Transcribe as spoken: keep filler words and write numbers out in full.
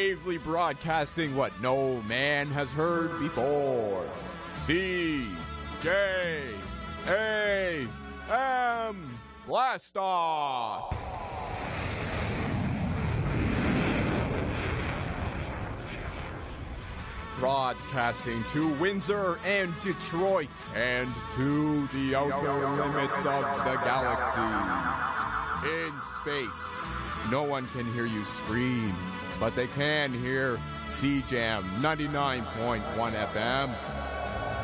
bravely broadcasting what no man has heard before. C J A M Blast Off! Broadcasting to Windsor and Detroit and to the outer limits of the galaxy. In space, no one can hear you scream, but they can hear C J A M ninety-nine point one F M.